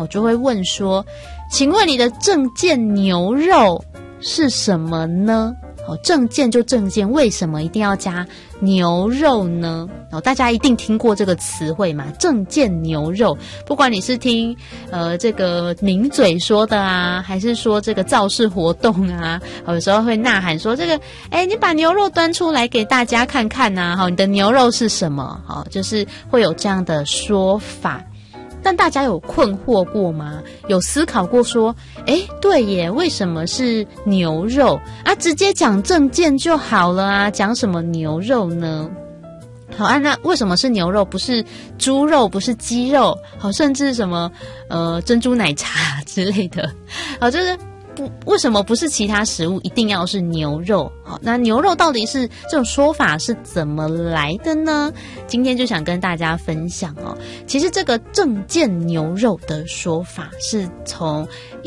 就会问说，请问你的政见牛肉是什么呢？政见就政见，为什么一定要加牛肉呢？大家一定听过这个词汇嘛，政见牛肉，不管你是听这个名嘴说的啊，还是说这个造势活动啊，有时候会呐喊说这个你把牛肉端出来给大家看看啊，你的牛肉是什么？就是会有这样的说法。但大家有困惑过吗？有思考过说，对耶，为什么是牛肉啊？直接讲政见就好了啊，讲什么牛肉呢？好啊，那为什么是牛肉，不是猪肉，不是鸡肉，甚至什么珍珠奶茶之类的？就是为什么不是其他食物，一定要是牛肉？那牛肉到底是这种说法是怎么来的呢？今天就想跟大家分享其实这个政见牛肉的说法是从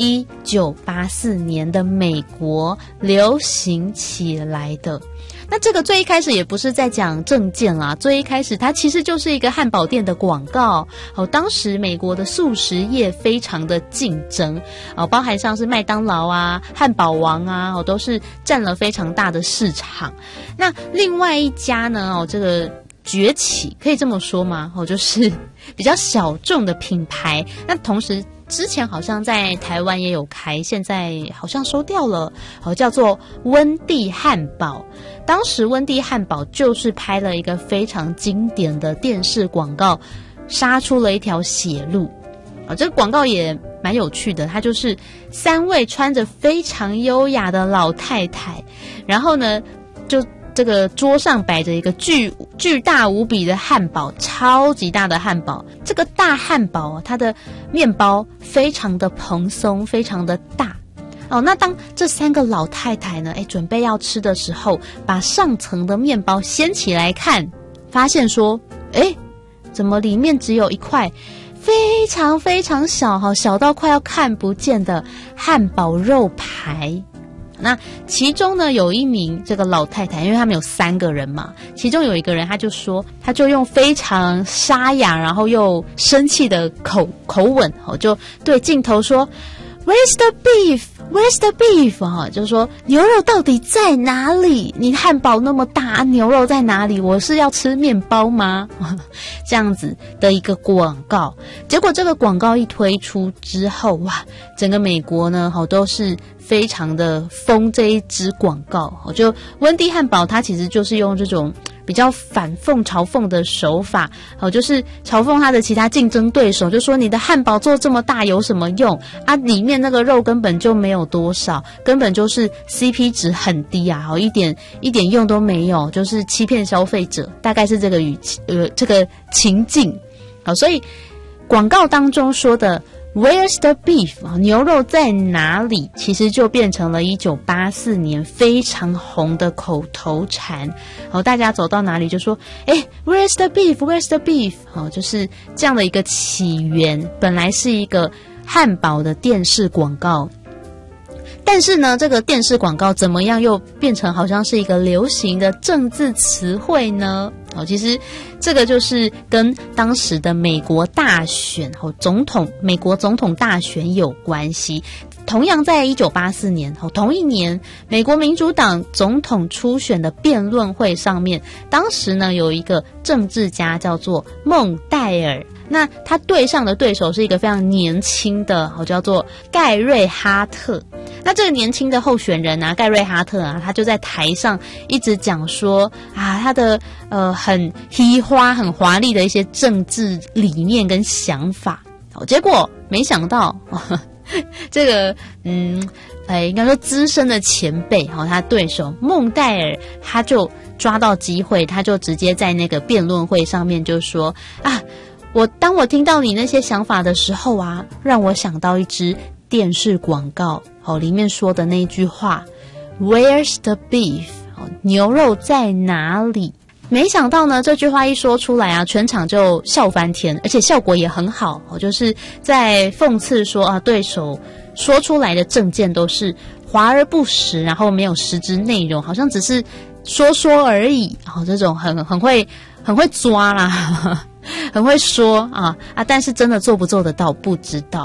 1984年的美国流行起来的。那这个最一开始也不是在讲政见啦，最一开始它其实就是一个汉堡店的广告。当时美国的素食业非常的竞争，包含像是麦当劳啊、汉堡王啊，都是占了非常大的市场。那另外一家呢，这个崛起，可以这么说吗？就是比较小众的品牌。那同时之前好像在台湾也有开，现在好像收掉了，叫做温蒂汉堡。当时温蒂汉堡就是拍了一个非常经典的电视广告，杀出了一条血路。这个广告也蛮有趣的，它就是3位穿着非常优雅的老太太，然后呢就这个桌上摆着一个巨大无比的汉堡，超级大的汉堡。这个大汉堡它的面包非常的蓬松，非常的大。那当这3个老太太呢准备要吃的时候，把上层的面包掀起来看，发现说怎么里面只有一块非常非常小，小到快要看不见的汉堡肉排。那其中呢有一名这个老太太，因为他们有3个人嘛，其中有一个人他就说，他就用非常沙哑然后又生气的口吻就对镜头说 Where's the beef? Where's the beef? 就是说牛肉到底在哪里？你汉堡那么大，牛肉在哪里？我是要吃面包吗？这样子的一个广告。结果这个广告一推出之后，哇，整个美国呢都是非常的疯这一支广告。就温蒂汉堡它其实就是用这种比较反讽嘲讽的手法，就是嘲讽他的其他竞争对手，就说你的汉堡做这么大有什么用啊？里面那个肉根本就没有多少，根本就是 CP 值很低啊，一点用都没有，就是欺骗消费者，大概是这个这个情境。所以广告当中说的Where's the beef? 牛肉在哪里？其实就变成了1984年非常红的口头禅。大家走到哪里就说Where's the beef? Where's the beef? 就是这样的一个起源。本来是一个汉堡的电视广告，但是呢这个电视广告怎么样又变成好像是一个流行的政治词汇呢？其实这个就是跟当时的美国大选美国总统大选有关系。同样在1984年同一年，美国民主党总统初选的辩论会上面，当时呢有一个政治家叫做孟戴尔，那他对上的对手是一个非常年轻的叫做盖瑞哈特。那这个年轻的候选人盖瑞哈特他就在台上一直讲说他的很嘻花很华丽的一些政治理念跟想法。结果没想到这个应该说资深的前辈他对手孟戴尔他就抓到机会，他就直接在那个辩论会上面就说当我听到你那些想法的时候让我想到一支电视广告里面说的那句话 Where's the beef? 牛肉在哪里？没想到呢这句话一说出来全场就笑翻天，而且效果也很好，就是在讽刺说对手说出来的政见都是华而不实，然后没有实质内容，好像只是说而已。这种很会抓啦很会说但是真的做不做得到不知道。